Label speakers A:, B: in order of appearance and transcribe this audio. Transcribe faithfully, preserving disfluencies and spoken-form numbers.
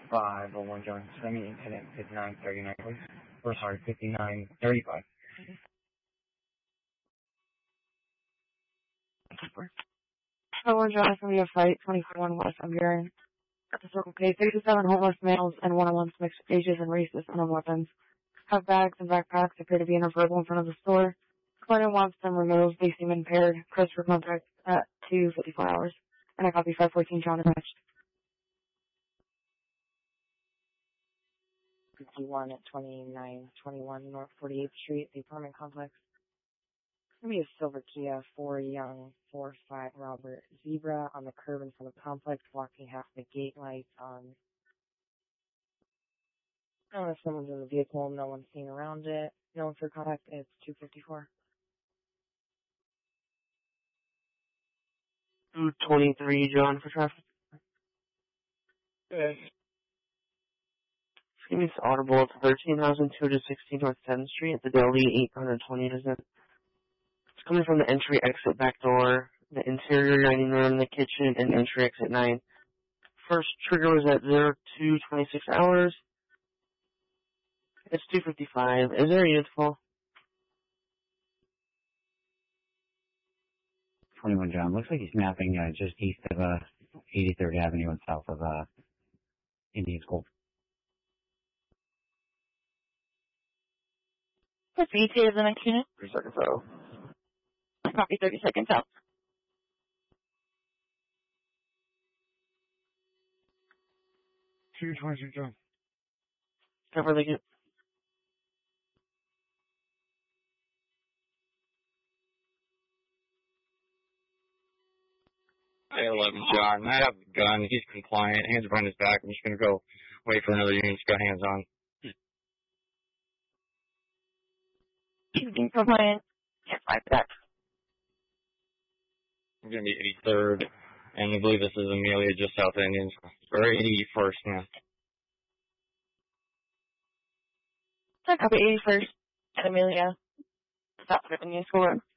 A: five oh one John. Semi incident fifty-nine thirty-nine, please. Or sorry, fifty-nine thirty-five.
B: Oh one John from your fight, twenty-one West Hungarian. At the Circle K, sixty-seven homeless males and one-on-ones mixed ages and races and on weapons. Have bags and backpacks appear to be in a verbal in front of the store. Client wants them removed. They seem impaired. Press for contact at two fifty-four hours. And I copy five fourteen John attached.
C: fifty-one at twenty-nine twenty-one North forty-eighth Street, the apartment complex. It's going to be a silver Kia, four young, four five Robert Zebra on the curb in front of the complex, blocking half the gate lights on. I don't know if someone's in the vehicle, no one's seen around it. No one for contact, it's two fifty-four.
D: two twenty-three John for traffic.
A: Yes.
D: Excuse me, it's audible. It's thirteen thousand two hundred sixteen North tenth Street at the deli, eight hundred twenty percent. It's coming from the entry exit back door, the interior dining room, the kitchen, and entry exit nine. First trigger was at zero two twenty-six hours. It's two fifty-five. Is there a unit call?
A: twenty-one John. Looks like he's mapping uh, just east of uh, eighty-third Avenue and south of uh, Indian School.
B: What's the E T A of the next unit?
A: Three seconds out.
B: Copy thirty seconds out.
A: two twenty-two John.
D: Cover the unit.
E: I eleven John. I have the gun. He's compliant. Hands behind his back. I'm just going to go wait for another unit. He's got hands on.
B: He's being compliant. Can't fight that.
E: I'm going to be eighty-third. And I believe this is Amelia just south of Indians. Or eighty-first, yeah.
B: I copy eighty-first at Amelia. South of Indian School Road.